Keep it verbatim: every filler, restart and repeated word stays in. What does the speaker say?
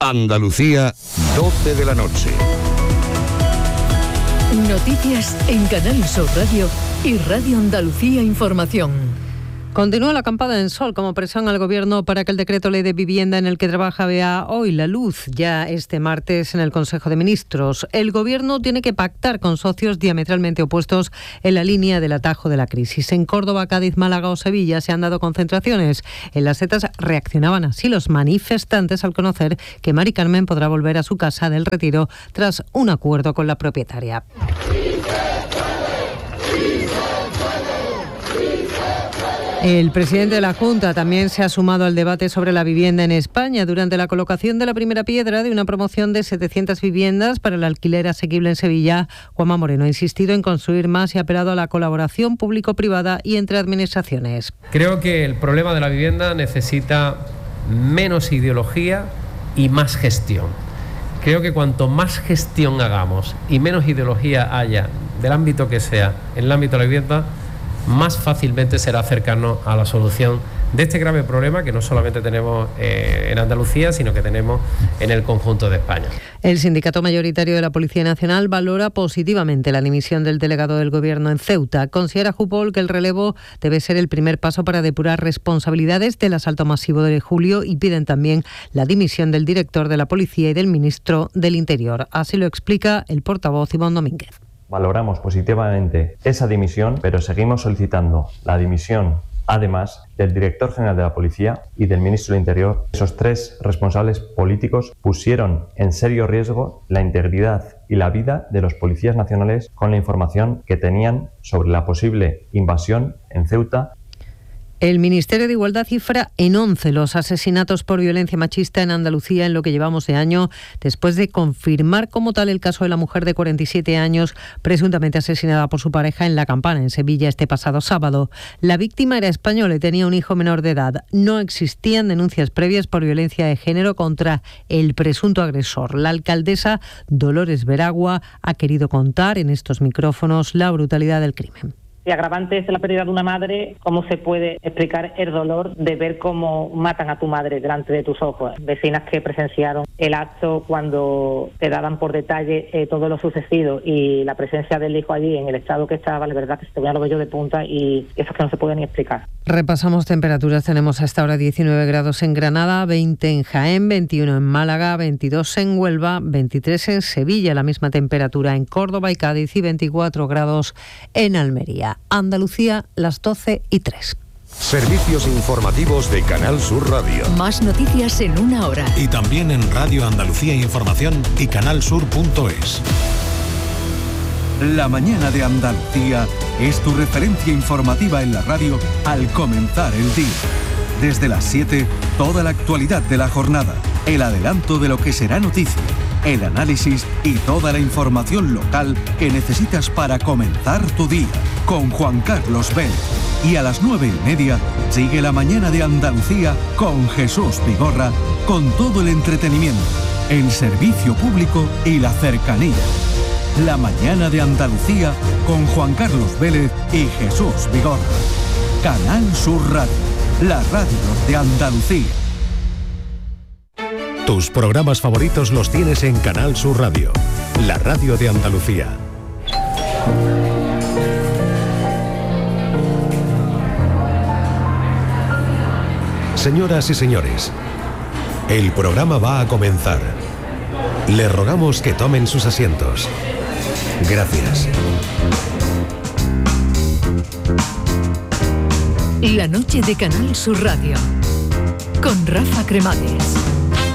Andalucía, doce de la noche. Noticias en Canal Sur Radio y Radio Andalucía Información. Continúa la acampada en Sol como presión al Gobierno para que el decreto ley de vivienda en el que trabaja vea hoy la luz ya este martes en el Consejo de Ministros. El Gobierno tiene que pactar con socios diametralmente opuestos en la línea del atajo de la crisis. En Córdoba, Cádiz, Málaga o Sevilla se han dado concentraciones. En Las Setas reaccionaban así los manifestantes al conocer que Mari Carmen podrá volver a su casa del Retiro tras un acuerdo con la propietaria. El presidente de la Junta también se ha sumado al debate sobre la vivienda en España durante la colocación de la primera piedra de una promoción de setecientas viviendas para el alquiler asequible en Sevilla. Juanma Moreno ha insistido en construir más y ha apelado a la colaboración público-privada y entre administraciones. Creo que el problema de la vivienda necesita menos ideología y más gestión. Creo que cuanto más gestión hagamos y menos ideología haya, del ámbito que sea, en el ámbito de la vivienda, más fácilmente será acercarnos a la solución de este grave problema que no solamente tenemos eh, en Andalucía, sino que tenemos en el conjunto de España. El sindicato mayoritario de la Policía Nacional valora positivamente la dimisión del delegado del Gobierno en Ceuta. Considera Jupol que el relevo debe ser el primer paso para depurar responsabilidades del asalto masivo de julio y piden también la dimisión del director de la Policía y del ministro del Interior. Así lo explica el portavoz Iván Domínguez. Valoramos positivamente esa dimisión, pero seguimos solicitando la dimisión, además, del director general de la Policía y del ministro del Interior. Esos tres responsables políticos pusieron en serio riesgo la integridad y la vida de los policías nacionales con la información que tenían sobre la posible invasión en Ceuta. El Ministerio de Igualdad cifra en once los asesinatos por violencia machista en Andalucía en lo que llevamos de año, después de confirmar como tal el caso de la mujer de cuarenta y siete años presuntamente asesinada por su pareja en La Campana, en Sevilla, este pasado sábado. La víctima era española y tenía un hijo menor de edad. No existían denuncias previas por violencia de género contra el presunto agresor. La alcaldesa Dolores Veragua ha querido contar en estos micrófonos la brutalidad del crimen. Si agravante es la pérdida de una madre, ¿cómo se puede explicar el dolor de ver cómo matan a tu madre delante de tus ojos? Vecinas que presenciaron el acto cuando te daban por detalle eh, todo lo sucedido y la presencia del hijo allí en el estado que estaba, la verdad que se te ponía los vellos de punta y eso es que no se puede ni explicar. Repasamos temperaturas. Tenemos hasta ahora diecinueve grados en Granada, veinte en Jaén, veintiuno en Málaga, veintidós en Huelva, veintitrés en Sevilla, la misma temperatura en Córdoba y Cádiz y veinticuatro grados en Almería. Andalucía, las doce y tres. Servicios informativos de Canal Sur Radio. Más noticias en una hora. Y también en Radio Andalucía Información y canal sur punto es. La mañana de Andalucía es tu referencia informativa en la radio al comenzar el día. Desde las siete, toda la actualidad de la jornada, el adelanto de lo que será noticia, el análisis y toda la información local que necesitas para comenzar tu día, con Juan Carlos Vélez. Y a las nueve y media, sigue la mañana de Andalucía con Jesús Vigorra, con todo el entretenimiento, el servicio público y la cercanía. La mañana de Andalucía con Juan Carlos Vélez y Jesús Vigorra. Canal Sur Radio, la radio de Andalucía. Tus programas favoritos los tienes en Canal Sur Radio, la radio de Andalucía. Señoras y señores, el programa va a comenzar. Les rogamos que tomen sus asientos. Gracias. La noche de Canal Sur Radio con Rafa Cremades.